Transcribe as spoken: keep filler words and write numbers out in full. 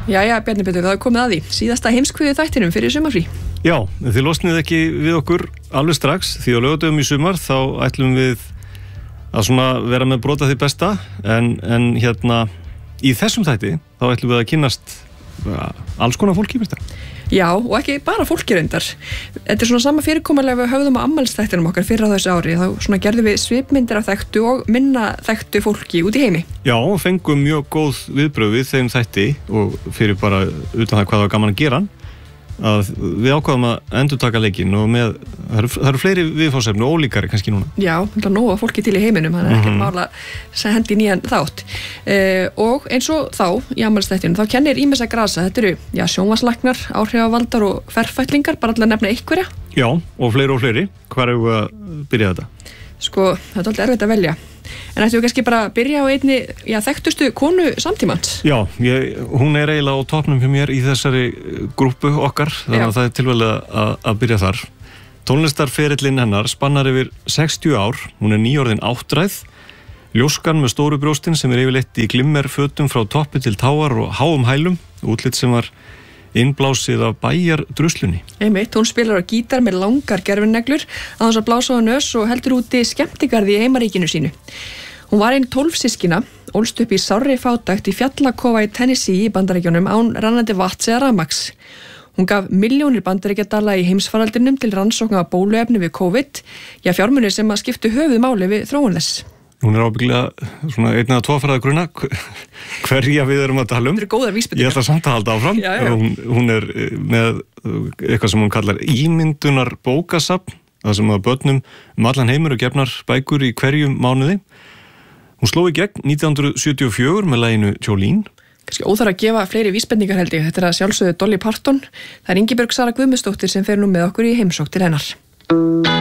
Jæja, Bjarni Pétur, það er komið að því. Síðasta heimskviðu þættinum fyrir sumarfrí. Já, þið losnið ekki við okkur alveg strax, því á laugardögum í sumar þá ætlum við að svona vera með brota því besta, en, en hérna í þessum þætti þá ætlum við að kynnast alls konar fólki, veist það? Já, og ekki bara fólki reyndar. Þetta er svona sama fyrirkomulega við höfðum á afmælisþættinum okkar fyrir á þessu ári. Þá svona gerðum við svipmyndir af þekktu og minna þekktu fólki út í heimi. Já, og fengum mjög góð viðbrögð við þeim þætti og fyrir bara utan það hvað var gaman að gera að við ákvaðum að endurtaka leikinn og með, það eru, það eru fleiri viðfangsefni og ólíkari kannski núna. Já, það er nóga fólki til í heiminum, þannig að mm-hmm. ekki mála að hendi nýjan þátt. Uh, og eins og þá, í afmælisþættinum, þá kennir ýmis að grasa, þetta eru, já, sjónvarpslæknar, áhrifavaldar og ferfætlingar, bara alltaf nefna einhverja. Já, og fleiri og fleiri. Hvar eru við að byrja þetta? Sko, það er alltaf erfitt að velja. En ættum við kannski bara að byrja á einni, já, þekktustu konu samtímans? Já, ég, hún er eiginlega á topnum hjá mér í þessari grúppu okkar, þannig að það er tilvæglega að, að byrja þar. Tónlistarferillinn hennar spannar yfir sextíu ár, hún er nýorðin áttræð, ljóskan með stóru brjóstin sem er yfirleitt í glimmerfötum frá toppi til táar og háum hælum, útlit sem var innblásið af bæjardruslunni. Einmitt, hún spilar á gítar með langar gerfinneglur að þess að blása á nös og heldur úti skemmtigarði í heimaríkinu sínu. Hún var einn tólf systkina, ólst upp í sárri fátækt í fjallakofa í Tennessee í Bandaríkjunum án rannandi vatns eða rafmagns. Hún gaf milljónir bandaríkjadala í heimsfaraldrinum til rannsókna á bóluefni við COVID, já fjármunir sem að skiptu höfuð máli við þróun þess. Hún er ábyggilega svona einn eða tvo farað grunna hverja við erum að tala um. Þetta er góðar vísbendingar. Ég ætla samt að halda áfram. Já, já. Hún, hún er með eitthvað sem hún kallar ímyndunar bókasafn, það sem að börnum um allan heimur og gefnar bækur í hverjum mánuði. Hún sló í gegn nítján hundruð sjötíu og fjögur með laginu Jolene. Kannski óþarf að gefa fleiri vísbendingar held ég. Þetta er að sjálfsögðu Dolly Parton. Það er Ingibjörg Sara Guðmundsdóttir sem fer nú með okkur í heimsókn til hennar.